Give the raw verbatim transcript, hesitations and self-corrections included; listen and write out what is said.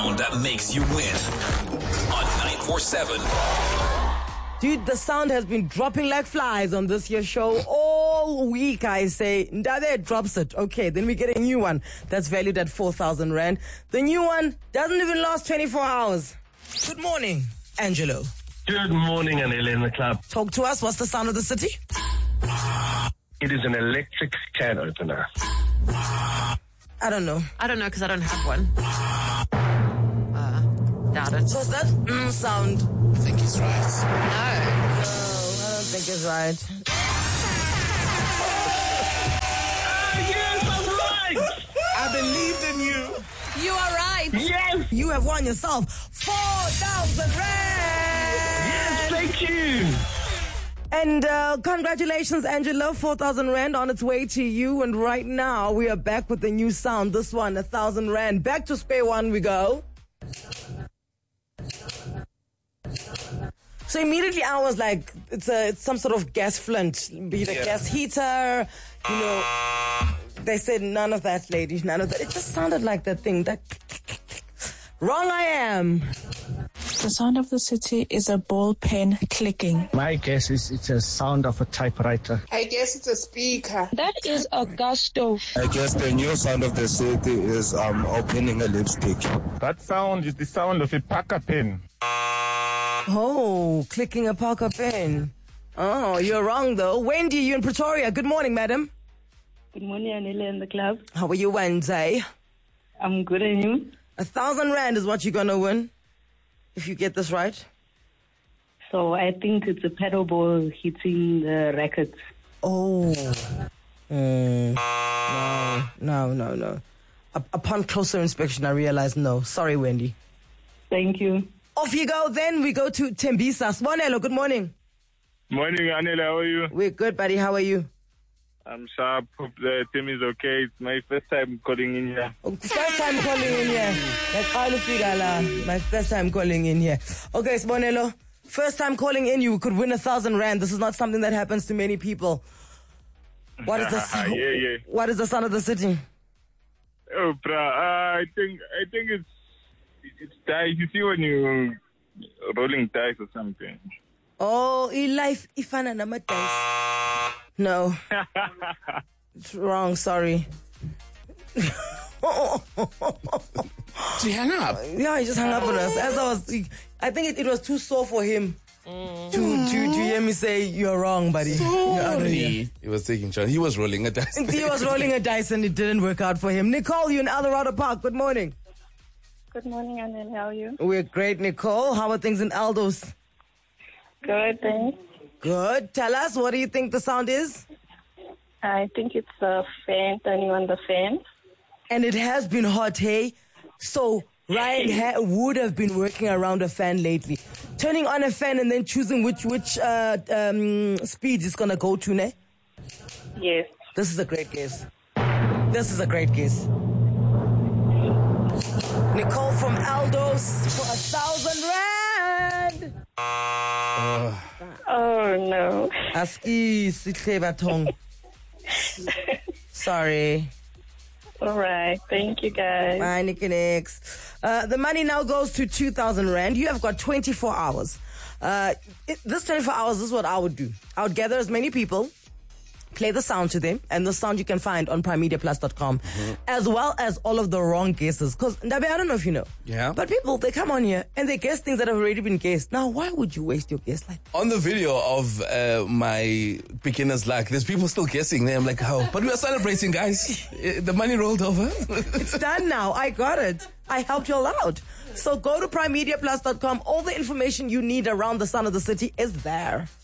sound that makes you win on nine four seven. Dude, the sound has been dropping like flies on this year's show all week, I say. Ndade drops it. Okay, then we get a new one that's valued at four thousand rand. The new one doesn't even last twenty-four hours. Good morning, Angelo. Good morning, Anela in the club. Talk to us. What's the sound of the city? It is an electric can opener. I don't know. I don't know because I don't have one. Uh, doubt it. So what's that mm sound? I think he's right. No. No, I don't think it's right. Yes, I'm right! I believed in you. You are right. Yes! You have won yourself four thousand rand! Yes, thank you! And uh, congratulations, Angelo. four thousand rand on its way to you. And right now, we are back with the new sound. This one, one thousand rand. Back to square one we go. So immediately I was like, it's a it's some sort of gas flint, be it a Yeah. gas heater, you know. They said none of that, ladies, none of that. It just sounded like that thing. That wrong I am. The sound of the city is a ball pen clicking. My guess is it's a sound of a typewriter. I guess it's a speaker. That is a gas stove. I guess the new sound of the city is um, opening a lipstick. That sound is the sound of a Parker pen. Oh, clicking a Parker pen. Oh, you're wrong though. Wendy, you in Pretoria. Good morning, madam. Good morning, Anila in the club. How are you, Wednesday? I'm good, and you? A thousand rand is what you're gonna win if you get this right. So I think it's a paddle ball hitting the rackets. Oh. Mm. No, no, no, no. Up- upon closer inspection, I realized no. Sorry, Wendy. Thank you. Off you go then. We go to Tembisa. Swanelo, good morning. Morning, Anela. How are you? We're good, buddy. How are you? I'm sharp. Hope the team is okay. It's my first time calling in here. First time calling in here. My first time calling in here. Okay, Swanelo. First time calling in, you could win a thousand rand. This is not something that happens to many people. What is the sound? yeah, yeah. What is the sound of the city? Oh, bruh. Uh, I think I think it's it's dice. You see when you rolling dice or something. Oh, in life, ifana nama dice. No. It's wrong, sorry. Did he hang up? Yeah, he just hung up on us. As I was, I think it, it was too sore for him mm. to, to to hear me say, you're wrong, buddy. Sorry. He was taking charge. He was rolling a dice. He was rolling a dice and it didn't work out for him. Nicole, you in Eldorado Park. Good morning. Good morning, Anila. How are you? We're great, Nicole. How are things in Aldos? Good, thanks. Good. Tell us, what do you think the sound is? I think it's a fan turning on the fan. And it has been hot, hey? So Ryan ha- would have been working around a fan lately. Turning on a fan and then choosing which which uh, um, speed it's going to go to, ne? Yes. This is a great guess. This is a great guess. Nicole from Aldos for a thousand rand. Uh, Oh, no. Aski Sitlebatong. Sorry. All right. Thank you, guys. Bye, Nick and X. Uh, the money now goes to two thousand rand. You have got twenty-four hours. Uh, it, this twenty-four hours, this is what I would do. I would gather as many people, play the sound to them, and the sound you can find on prime media plus dot com, mm-hmm. as well as all of the wrong guesses. Because, Ndabe, I don't know if you know. Yeah. But people, they come on here and they guess things that have already been guessed. Now, why would you waste your guess like that? On the video of uh, my beginner's luck, there's people still guessing there. I'm like, how? But we are celebrating, guys. The money rolled over. It's done now. I got it. I helped you all out. So go to prime media plus dot com. All the information you need around the sound of the city is there.